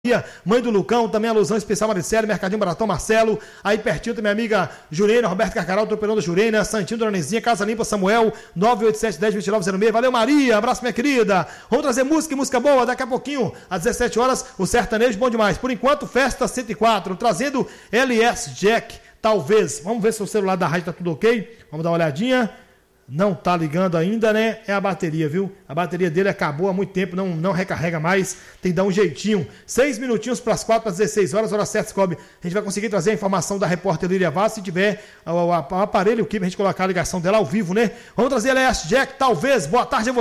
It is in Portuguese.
Mãe do Lucão, também alusão especial Maricele, Mercadinho Baratão, Marcelo, aí pertinho tem minha amiga Jureina, Roberto Carcarol, Tropeirão da Jureina, Santinho, Dona Nezinha, Casa Limpa, Samuel, 987-10-2906, valeu Maria, abraço minha querida, vamos trazer música e música boa, daqui a pouquinho, às 17 horas, o sertanejo bom demais, por enquanto, Festa 104, trazendo LS Jack, talvez, vamos ver se o celular da rádio tá tudo ok, vamos dar uma olhadinha. Não tá ligando ainda, né? É a bateria, viu? A bateria dele acabou há muito tempo, não recarrega mais. Tem que dar um jeitinho. 6 minutinhos para as 4 às 16 horas, hora certa, Scob. A gente vai conseguir trazer a informação da repórter Líria Vaz, se tiver o aparelho aqui, pra gente colocar a ligação dela ao vivo, né? Vamos trazer a LS Jack, talvez. Boa tarde a você.